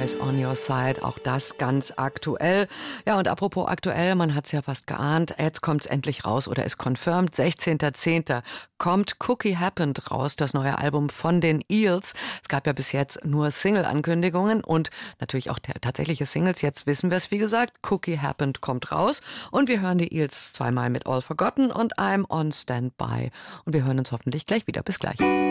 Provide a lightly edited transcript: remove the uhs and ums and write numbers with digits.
Always on Your Side, auch das ganz aktuell. Ja, und apropos aktuell, man hat es ja fast geahnt, jetzt kommt es endlich raus oder ist confirmed, 16.10. kommt Cookie Happened raus, das neue Album von den Eels. Es gab ja bis jetzt nur Single-Ankündigungen und natürlich auch tatsächliche Singles. Jetzt wissen wir es, wie gesagt, Cookie Happened kommt raus und wir hören die Eels zweimal mit All Forgotten und I'm on Standby. Und wir hören uns hoffentlich gleich wieder. Bis gleich.